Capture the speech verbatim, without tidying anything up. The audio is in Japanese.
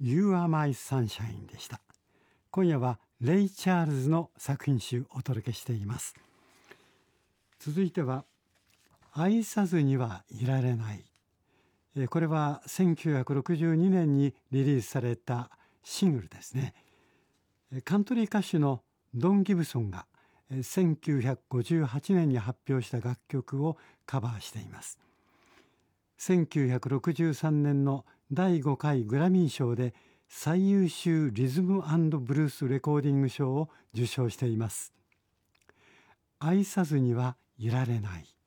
You Are My Sunshine でした。今夜はレイ・チャールズの作品集をお届けしています。続いては愛さずにはいられない。これはせんきゅうひゃくろくじゅうにねんにリリースされたシングルですね。カントリー歌手のドン・ギブソンがせんきゅうひゃくごじゅうはちねんに発表した楽曲をカバーしています。せんきゅうひゃくろくじゅうさんねんのだいごかいグラミー賞で最優秀リズム&ブルースレコーディング賞を受賞しています。愛さずにはいられない。